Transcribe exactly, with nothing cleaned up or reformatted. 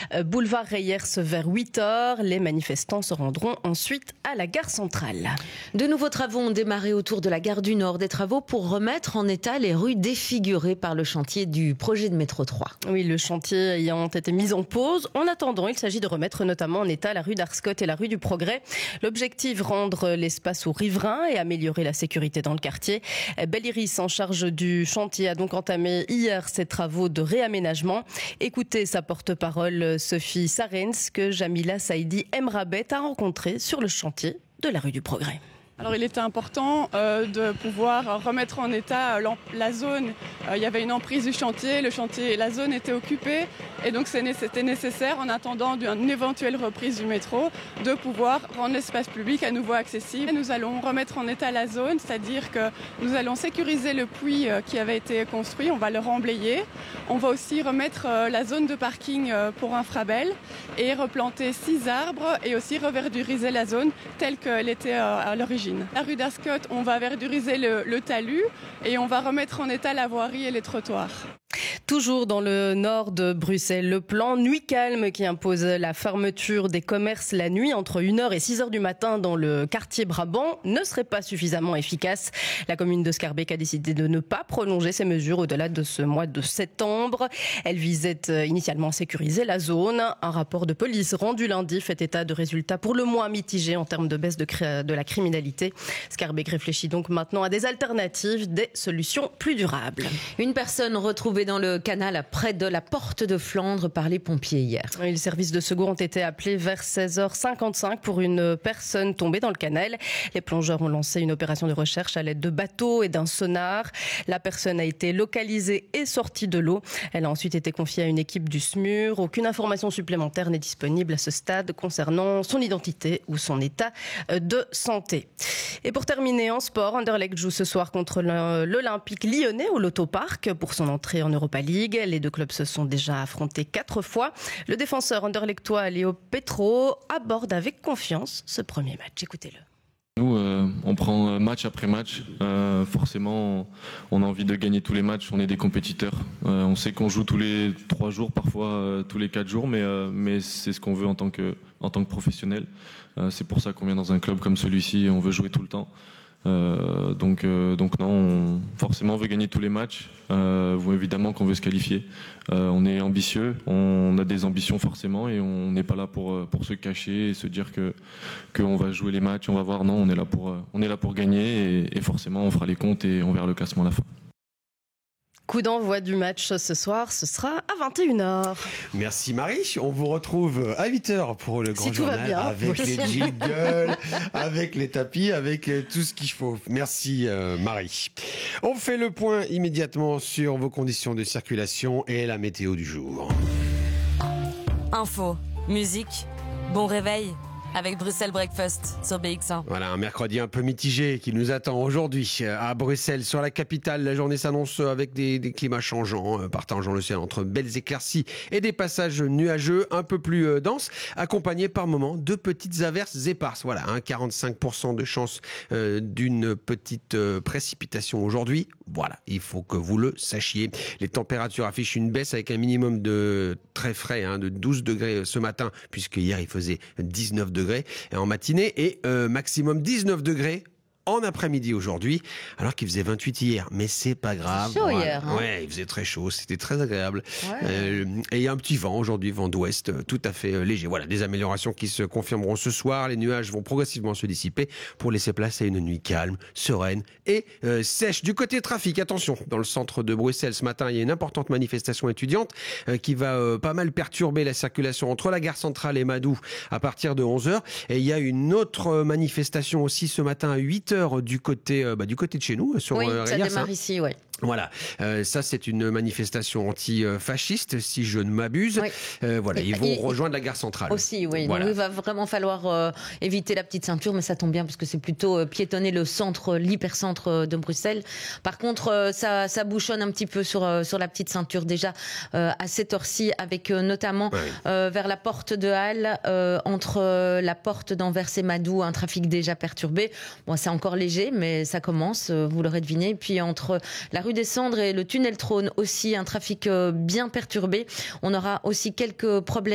boulevard Reyers vers huit heures. Les manifestants se rendront ensuite à la gare centrale. De nouveaux travaux ont démarré autour de la gare du Nord, des travaux pour remettre en état les rues défigurées par le chantier du projet de métro trois. Oui, le chantier ayant été mis en pause. En attendant, il s'agit de remettre notamment en état la rue d'Arscott et la rue du Progrès. L'objectif, rendre l'espace aux riverains et améliorer la sécurité dans le quartier. Belliris, en charge du chantier, a donc entamé hier ses travaux de réaménagement. Écoutez sa porte-parole Sophie Sarens, que Jamila Saïdi Emrabet a rencontrée sur le chantier de la rue du Progrès. Alors il était important euh, de pouvoir remettre en état euh, la zone. Euh, il y avait une emprise du chantier, le chantier, la zone était occupée et donc c'était nécessaire en attendant une éventuelle reprise du métro de pouvoir rendre l'espace public à nouveau accessible. Nous allons remettre en état la zone, c'est-à-dire que nous allons sécuriser le puits euh, qui avait été construit, on va le remblayer. On va aussi remettre euh, la zone de parking euh, pour Infrabel et replanter six arbres et aussi reverduriser la zone telle qu'elle était euh, à l'origine. La rue d'Arscott, on va verduriser le, le talus et on va remettre en état la voirie et les trottoirs. Toujours dans le nord de Bruxelles, le plan Nuit Calme qui impose la fermeture des commerces la nuit entre une heure et six heures du matin dans le quartier Brabant ne serait pas suffisamment efficace. La commune de Schaerbeek a décidé de ne pas prolonger ces mesures au-delà de ce mois de septembre. Elle visait initialement à sécuriser la zone. Un rapport de police rendu lundi fait état de résultats pour le moins mitigés en termes de baisse de, cré- de la criminalité. Schaerbeek réfléchit donc maintenant à des alternatives, des solutions plus durables. Une personne retrouvée dans le canal près de la porte de Flandre par les pompiers hier. Oui, les services de secours ont été appelés vers seize heures cinquante-cinq pour une personne tombée dans le canal. Les plongeurs ont lancé une opération de recherche à l'aide de bateaux et d'un sonar. La personne a été localisée et sortie de l'eau. Elle a ensuite été confiée à une équipe du SMUR. Aucune information supplémentaire n'est disponible à ce stade concernant son identité ou son état de santé. Et pour terminer en sport, Anderlecht joue ce soir contre l'Olympique lyonnais au Lotto Park pour son entrée en Europa League. Les deux clubs se sont déjà affrontés quatre fois. Le défenseur anderlechtois Léo Petro aborde avec confiance ce premier match. Écoutez-le. Nous, euh, on prend match après match. Euh, forcément, on a envie de gagner tous les matchs. On est des compétiteurs. Euh, on sait qu'on joue tous les trois jours, parfois euh, tous les quatre jours, mais, euh, mais c'est ce qu'on veut en tant que, en tant que professionnel. Euh, c'est pour ça qu'on vient dans un club comme celui-ci et on veut jouer tout le temps. Euh, donc, euh, donc non, on, forcément on veut gagner tous les matchs. Euh, évidemment qu'on veut se qualifier. Euh, on est ambitieux, on a des ambitions forcément et on n'est pas là pour pour se cacher et se dire que qu'on va jouer les matchs, on va voir. Non, on est là pour on est là pour gagner et, et forcément on fera les comptes et on verra le classement à la fin. Coup d'envoi du match ce soir, ce sera à vingt et une heures. Merci Marie, on vous retrouve à huit heures pour le grand si journal avec les jingles, avec les tapis, avec tout ce qu'il faut. Merci euh, Marie. On fait le point immédiatement sur vos conditions de circulation et la météo du jour. Info, musique, bon réveil avec Bruxelles Breakfast sur B X un. Voilà, un mercredi un peu mitigé qui nous attend aujourd'hui à Bruxelles. Sur la capitale, la journée s'annonce avec des, des climats changeants, partageant le ciel entre belles éclaircies et des passages nuageux un peu plus denses, accompagnés par moments de petites averses éparses. Voilà, hein, quarante-cinq pour cent de chance euh, d'une petite euh, précipitation aujourd'hui. Voilà, il faut que vous le sachiez. Les températures affichent une baisse avec un minimum de très frais, hein, de douze degrés ce matin, puisque hier il faisait dix-neuf degrés en matinée et euh, maximum dix-neuf degrés en après-midi aujourd'hui, alors qu'il faisait vingt-huit hier. Mais c'est pas grave. C'est chaud voilà. hier. Hein. Ouais, il faisait très chaud, c'était très agréable. Ouais. Euh, et il y a un petit vent aujourd'hui, vent d'ouest, euh, tout à fait euh, léger. Voilà, des améliorations qui se confirmeront ce soir. Les nuages vont progressivement se dissiper pour laisser place à une nuit calme, sereine et euh, sèche. Du côté trafic, attention, dans le centre de Bruxelles ce matin, il y a une importante manifestation étudiante euh, qui va euh, pas mal perturber la circulation entre la gare centrale et Madou à partir de onze heures. Et il y a une autre manifestation aussi ce matin à huit heures du côté, euh, bah, du côté de chez nous, sur oui, euh, ça Reyers, démarre hein. ici, oui. Voilà, euh, ça c'est une manifestation anti-fasciste, si je ne m'abuse. Oui. Euh, voilà, ils vont et, rejoindre la gare centrale. Aussi, oui. Voilà. Donc il va vraiment falloir euh, éviter la petite ceinture, mais ça tombe bien parce que c'est plutôt euh, piétonner le centre, l'hypercentre de Bruxelles. Par contre, euh, ça, ça bouchonne un petit peu sur euh, sur la petite ceinture déjà euh, à cette heure-ci, avec euh, notamment oui. euh, vers la porte de Halle, euh, entre euh, la porte d'Anvers et Madou, un trafic déjà perturbé. Bon, c'est encore léger, mais ça commence, euh, vous l'aurez deviné. Et puis entre la rue des Cendres et le tunnel Trône aussi, un trafic bien perturbé. On aura aussi quelques problèmes